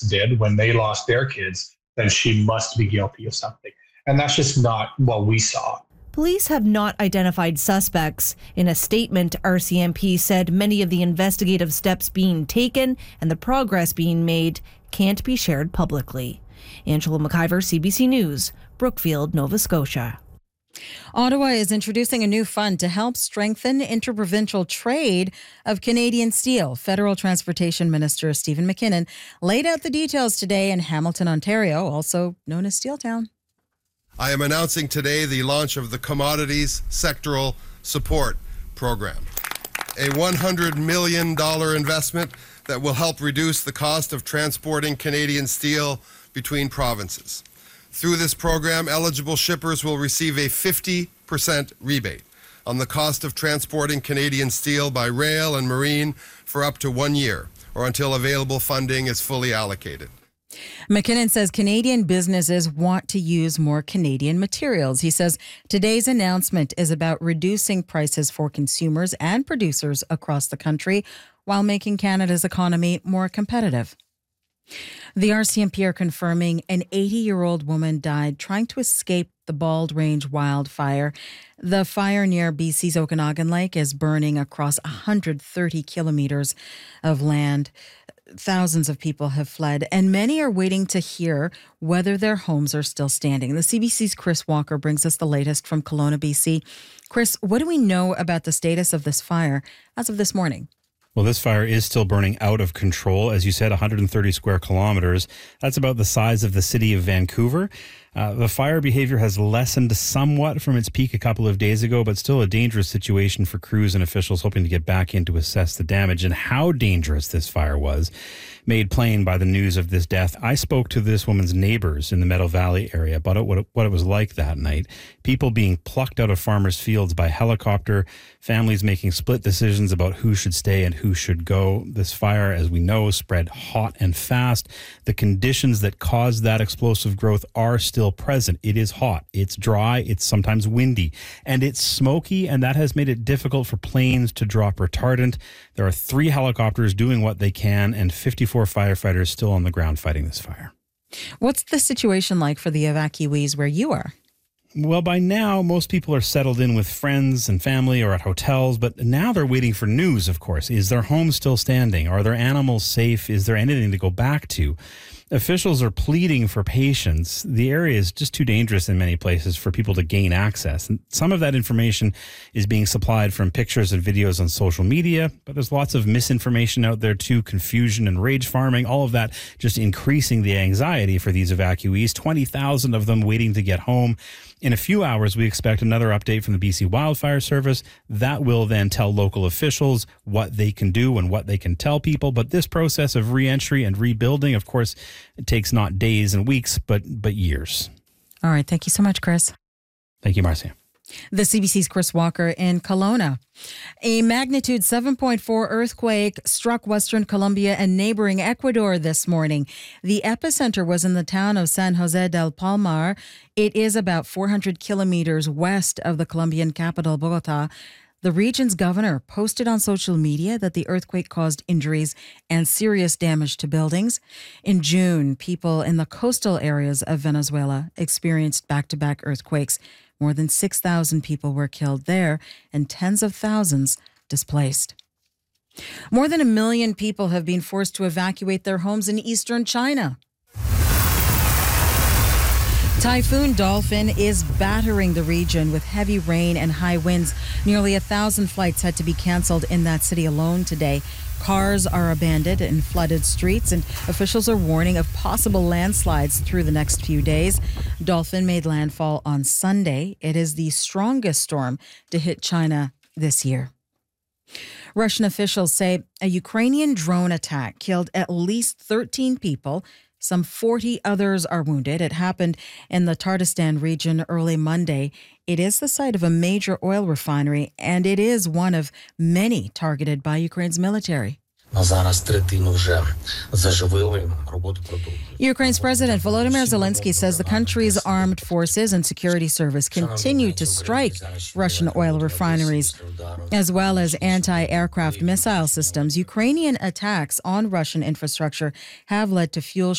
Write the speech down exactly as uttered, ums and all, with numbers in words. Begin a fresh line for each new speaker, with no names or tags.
did when they lost their kids, then she must be guilty of something. And that's just not what we saw.
Police have not identified suspects. In a statement, R C M P said many of the investigative steps being taken and the progress being made can't be shared publicly. Angela McIver, C B C News, Brookfield, Nova Scotia.
Ottawa is introducing a new fund to help strengthen interprovincial trade of Canadian steel. Federal Transportation Minister Stephen McKinnon laid out the details today in Hamilton, Ontario, also known as Steeltown.
I am announcing today the launch of the Commodities Sectoral Support Program, a one hundred million dollars investment that will help reduce the cost of transporting Canadian steel between provinces. Through this program, eligible shippers will receive a fifty percent rebate on the cost of transporting Canadian steel by rail and marine for up to one year or until available funding is fully allocated.
McKinnon says Canadian businesses want to use more Canadian materials. He says today's announcement is about reducing prices for consumers and producers across the country while making Canada's economy more competitive. The R C M P are confirming an eighty-year-old woman died trying to escape the Bald Range wildfire. The fire near B C's Okanagan Lake is burning across one hundred thirty kilometers of land. Thousands of people have fled, and many are waiting to hear whether their homes are still standing. The C B C's Chris Walker brings us the latest from Kelowna, B C. Chris, what do we know about the status of this fire as of this morning?
Well, this fire is still burning out of control. As you said, one hundred thirty square kilometers. That's about the size of the city of Vancouver. Uh, the fire behavior has lessened somewhat from its peak a couple of days ago, but still a dangerous situation for crews and officials hoping to get back in to assess the damage. And how dangerous this fire was made plain by the news of this death. I spoke to this woman's neighbors in the Meadow Valley area about what it, what it was like that night. People being plucked out of farmers' fields by helicopter, families making split decisions about who should stay and who should go. This fire, as we know, spread hot and fast. The conditions that caused that explosive growth are still present. It is hot, it's dry, it's sometimes windy, and it's smoky, and that has made it difficult for planes to drop retardant. There are three helicopters doing what they can and fifty-four firefighters still on the ground fighting this fire.
What's the situation like for the evacuees where you are?
Well, by now, most people are settled in with friends and family or at hotels, but now they're waiting for news, of course. Is their home still standing? Are their animals safe? Is there anything to go back to? Officials are pleading for patience. The area is just too dangerous in many places for people to gain access. And some of that information is being supplied from pictures and videos on social media, but there's lots of misinformation out there too, confusion and rage farming, all of that just increasing the anxiety for these evacuees. twenty thousand of them waiting to get home. In a few hours, we expect another update from the B C Wildfire Service. That will then tell local officials what they can do and what they can tell people. But this process of reentry and rebuilding, of course, it takes not days and weeks, but but years.
All right. Thank you so much, Chris.
Thank you, Marcia.
The C B C's Chris Walker in Kelowna. A magnitude seven point four earthquake struck Western Colombia and neighboring Ecuador this morning. The epicenter was in the town of San Jose del Palmar. It is about four hundred kilometers west of the Colombian capital, Bogota. The region's governor posted on social media that the earthquake caused injuries and serious damage to buildings. In June, people in the coastal areas of Venezuela experienced back-to-back earthquakes. More than six thousand people were killed there and tens of thousands displaced. More than a million people have been forced to evacuate their homes in eastern China. Typhoon Dolphin is battering the region with heavy rain and high winds. Nearly a thousand flights had to be canceled in that city alone today. Cars are abandoned in flooded streets, and officials are warning of possible landslides through the next few days. Dolphin made landfall on Sunday. It is the strongest storm to hit China this year. Russian officials say a Ukrainian drone attack killed at least thirteen people. Some forty others are wounded. It happened in the Tatarstan region early Monday. It is the site of a major oil refinery, and it is one of many targeted by Ukraine's military. Ukraine's President Volodymyr Zelensky says the country's armed forces and security service continue to strike Russian oil refineries, as well as anti-aircraft missile systems. Ukrainian attacks on Russian infrastructure have led to fuel